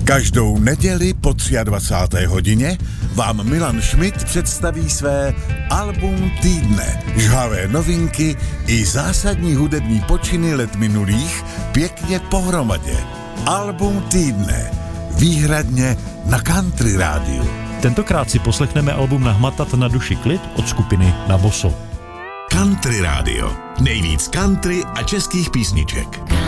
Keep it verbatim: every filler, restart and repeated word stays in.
Každou neděli po dvacáté třetí hodině vám Milan Schmidt představí své album týdne, žhavé novinky i zásadní hudební počiny let minulých pěkně pohromadě. Album týdne, výhradně na Country rádiu. Tentokrát si poslechneme album Nahmatat na duši klid od skupiny Na boso. Country rádio, nejvíc country a českých písniček.